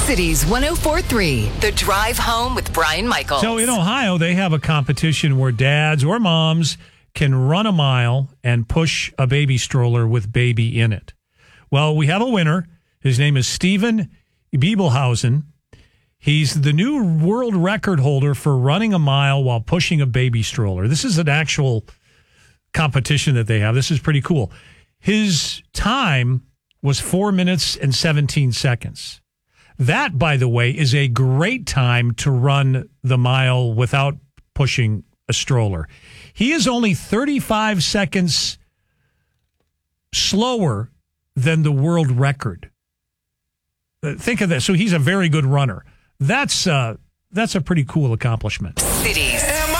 Cities 104.3, The Drive Home with Brian Michaels. So in Ohio, they have a competition where dads or moms can run a mile and push a baby stroller with baby in it. Well, we have a winner. His name is Steven Biebelhausen. He's the new world record holder for running a mile while pushing a baby stroller. This is an actual competition that they have. This is pretty cool. His time was 4 minutes and 17 seconds. That, by the way, is a great time to run the mile without pushing a stroller. He is only 35 seconds slower than the world record. Think of that. So he's a very good runner. That's a pretty cool accomplishment.